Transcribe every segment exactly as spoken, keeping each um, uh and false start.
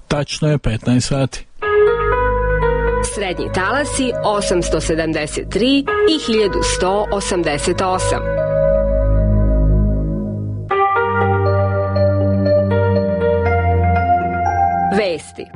Tačno je petnaest sati. Srednji talasi osamsto sedamdeset tri i hiljadu sto osamdeset osam. Vesti.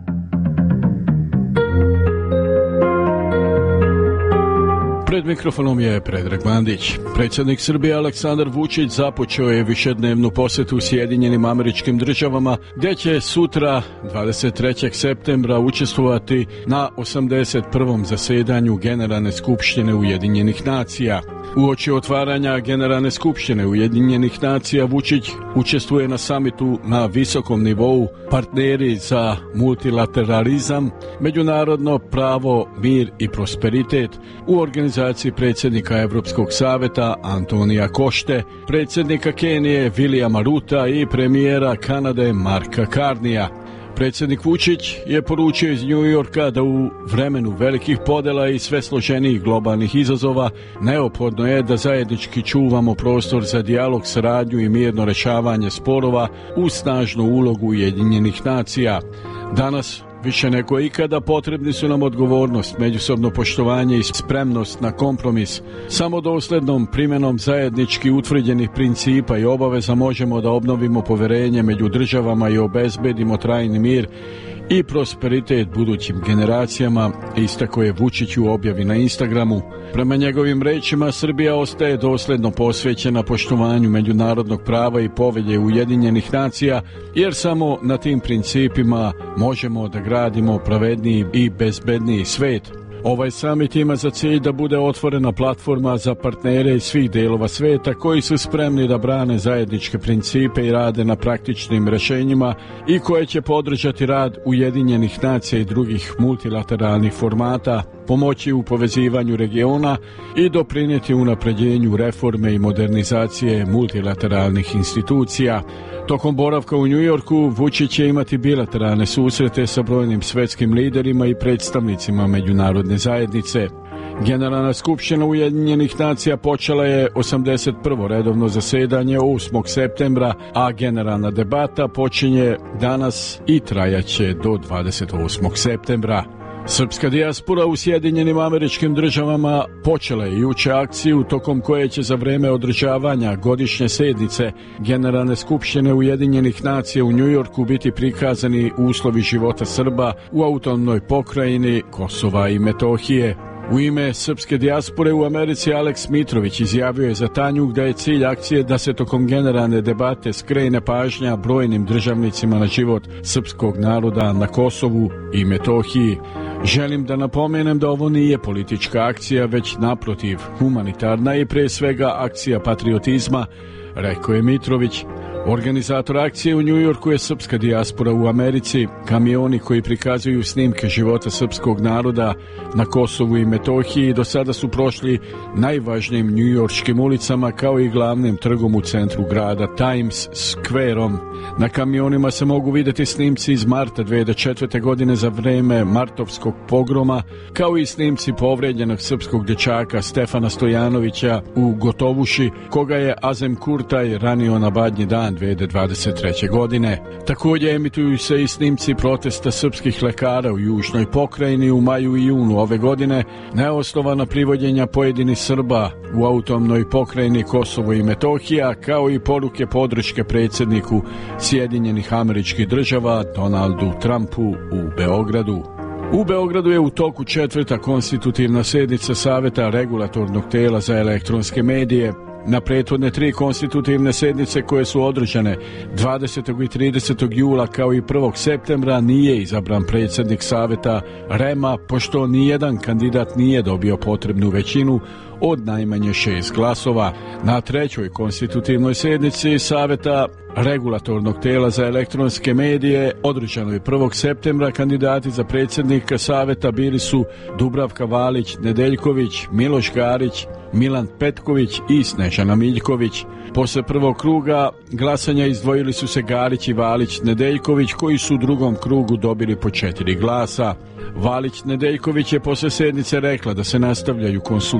Pred mikrofonom je Predrag Mandić. Predsjednik Srbije Aleksandar Vučić započeo je višednevnu posjetu Sjedinjenim Američkim Državama, gdje će sutra, dvadeset trećeg septembra, učestvovati na osamdeset prvom zasedanju Generalne skupštine Ujedinjenih nacija. Uoči otvaranja Generalne skupštine Ujedinjenih nacija Vučić učestvuje na samitu na visokom nivou Partneri za multilateralizam, međunarodno pravo, mir i prosperitet u organizaciji predsjednika Europskog saveta Antonija Košte, predsjednika Kenije Williama Ruta i premijera Kanade Marka Carneya. Predsjednik Vučić je poručio iz New Yorka da u vremenu velikih podjela i sve složenijih globalnih izazova neophodno je da zajednički čuvamo prostor za dijalog, saradnju i mirno rješavanje sporova uz snažnu ulogu Ujedinjenih nacija. Danas više nego ikada potrebni su nam odgovornost, međusobno poštovanje i spremnost na kompromis. Samo dosljednom primjenom zajednički utvrđenih principa i obaveza možemo da obnovimo povjerenje među državama i obezbedimo trajni mir i prosperitet budućim generacijama, istakao je Vučić u objavi na Instagramu. Prema njegovim rečima, Srbija ostaje dosljedno posvećena poštovanju međunarodnog prava i povelje Ujedinjenih nacija, jer samo na tim principima možemo da gradimo pravedniji i bezbedniji svet. Ovaj samit ima za cilj da bude otvorena platforma za partnere iz svih delova sveta koji su spremni da brane zajedničke principe i rade na praktičnim rješenjima i koje će podržati rad Ujedinjenih nacija i drugih multilateralnih formata, pomoći u povezivanju regiona i doprinijeti unapređenju reforme i modernizacije multilateralnih institucija. Tokom boravka u New Yorku Vučić će imati bilateralne susrete sa brojnim svetskim liderima i predstavnicima međunarodne zajednice. Generalna skupština Ujedinjenih nacija počela je osamdeset prvo redovno zasedanje osmog septembra, a generalna debata počinje danas i trajaće do dvadeset osmog septembra. Srpska dijaspora u Sjedinjenim Američkim Državama počela je juče akciju tokom koje će za vreme održavanja godišnje sednice Generalne skupštine Ujedinjenih nacija u New Yorku biti prikazani uslovi života Srba u autonomnoj pokrajini Kosova i Metohije. U ime srpske dijaspore u Americi Aleks Mitrović izjavio je za Tanjug da je cilj akcije da se tokom generalne debate skrene pažnja brojnim državnicima na život srpskog naroda na Kosovu i Metohiji. Želim da napomenem da ovo nije politička akcija, već naprotiv humanitarna i pre svega akcija patriotizma, rekao je Mitrović. Organizator akcije u New Yorku je srpska dijaspora u Americi. Kamioni koji prikazuju snimke života srpskog naroda na Kosovu i Metohiji do sada su prošli najvažnijim njujorškim ulicama kao i glavnim trgom u centru grada Times Squareom. Na kamionima se mogu vidjeti snimci iz marta dve hiljade četvrte. godine za vreme martovskog pogroma, kao i snimci povrijeđenog srpskog dječaka Stefana Stojanovića u Gotovuši, koga je Azem Kurtaj ranio na Badnji dan dve hiljade dvadeset treće. godine. Također emituju se i snimci protesta srpskih lekara u Južnoj pokrajini u maju i junu ove godine, neosnovana privođenja pojedinih Srba u autonomnoj pokrajini Kosovo i Metohija, kao i poruke podrške predsjedniku Sjedinjenih Američkih Država Donaldu Trumpu u Beogradu. U Beogradu je u toku četvrta konstitutivna sjednica Saveta regulatornog tela za elektronske medije. Na prethodne tri konstitutivne sjednice koje su održane dvadesetog i tridesetog jula kao i prvog septembra nije izabran predsjednik Saveta R E M-a, pošto nijedan kandidat nije dobio potrebnu većinu od najmanje šest glasova. Na trećoj konstitutivnoj sjednici Saveta regulatornog tela za elektronske medije održanoj prvog septembra kandidati za predsjednika Saveta bili su Dubravka Valić Nedeljković, Miloš Garić, Milan Petković i Snežana Miljković. Posle prvog kruga glasanja izdvojili su se Garić i Valić Nedeljković, koji su u drugom krugu dobili po četiri glasa. Valić Nedeljković je posle sjednice rekla da se nastavljaju konsultacije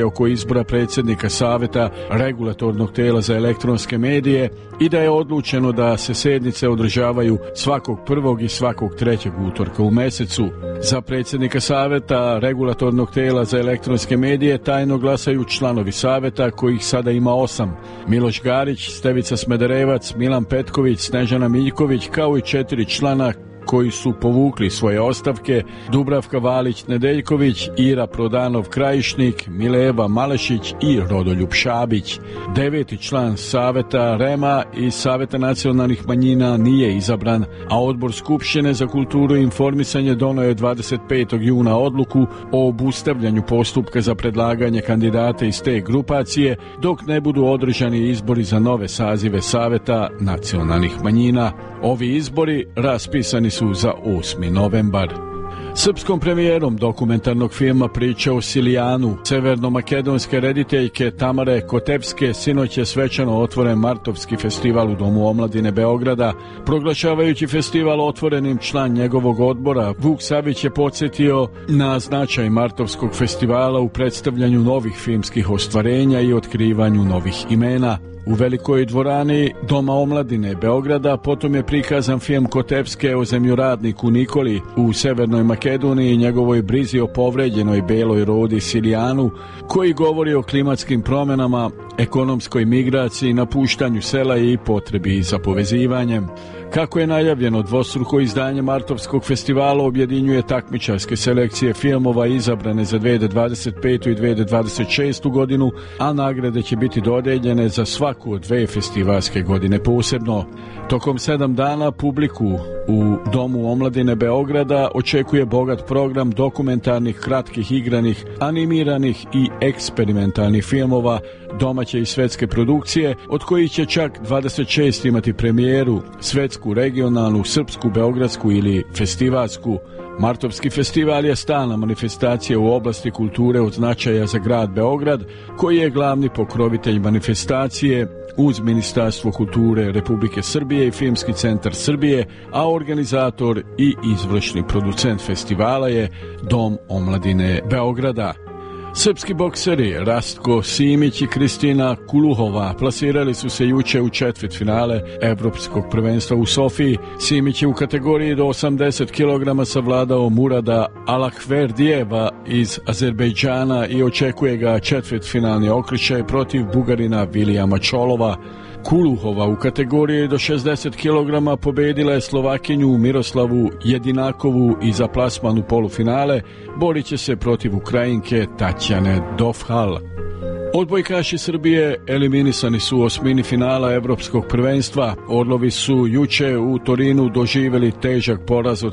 situacije oko izbora predsjednika Saveta regulatornog tijela za elektronske medije i da je odlučeno da se sjednice održavaju svakog prvog i svakog trećeg utorka u mjesecu. Za predsjednika Saveta regulatornog tijela za elektronske medije tajno glasaju članovi Saveta, kojih sada ima osam. Miloš Garić, Stevica Smederevac, Milan Petković, Snežana Miljković, kao i četiri člana koji su povukli svoje ostavke: Dubravka Valić-Nedeljković, Ira Prodanov-Krajišnik, Mileva Malešić i Rodoljub Šabić. Deveti član Saveta Rema i Saveta nacionalnih manjina nije izabran, a Odbor Skupštine za kulturu i informisanje donio je dvadeset petog juna odluku o obustavljanju postupka za predlaganje kandidata iz te grupacije dok ne budu održani izbori za nove sazive Saveta nacionalnih manjina. Ovi izbori raspisani su za osmi novembar. Srpskom premijerom dokumentarnog filma Priča o Silijanu severno-makedonske rediteljke Tamare Kotevske sinoć je svečano otvoren Martovski festival u Domu omladine Beograda. Proglašavajući festival otvorenim, član njegovog odbora Vuk Savić je podsjetio na značaj Martovskog festivala u predstavljanju novih filmskih ostvarenja i otkrivanju novih imena. U velikoj dvorani Doma omladine Beograda potom je prikazan film Kotevske o zemljoradniku Nikoli u Severnoj Makedoniji i njegovoj brizi o povređenoj beloj rodi Silijanu, koji govori o klimatskim promjenama, ekonomskoj migraciji, napuštanju sela i potrebi za povezivanjem. Kako je najavljeno, dvostruko izdanje Martovskog festivala objedinjuje takmičarske selekcije filmova izabrane za dvije hiljade dvadeset petu i dvije hiljade dvadeset šestu godinu, a nagrade će biti dodijeljene za svaku od dve festivalske godine posebno. Tokom sedam dana publiku u Domu omladine Beograda očekuje bogat program dokumentarnih, kratkih, igranih, animiranih i eksperimentalnih filmova domaće i svetske produkcije, od kojih će čak dvadeset šest imati premijeru, svetsku, regionalnu, srpsku, beogradsku ili festivalsku. Martovski festival je stalna manifestacija u oblasti kulture od značaja za grad Beograd, koji je glavni pokrovitelj manifestacije uz Ministarstvo kulture Republike Srbije i Filmski centar Srbije, a organizator i izvršni producent festivala je Dom omladine Beograda. Srpski bokseri Rastko Simić i Kristina Kuluhova plasirali su se juče u četvrtfinale Evropskog prvenstva u Sofiji. Simić je u kategoriji do osamdeset kilograma savladao Murada Alahverdijeva iz Azerbejdžana i očekuje ga četvrtfinalni okršaj protiv Bugarina Vilijama Čolova. Kuluhova u kategoriji do šezdeset kilograma pobedila je Slovakinju Miroslavu Jedinakovu i za plasman u polufinale borit će se protiv Ukrajinke Tatjane Dofhal. Odbojkaši Srbije eliminisani su u osmini finala Evropskog prvenstva. Orlovi su juče u Torinu doživjeli težak poraz od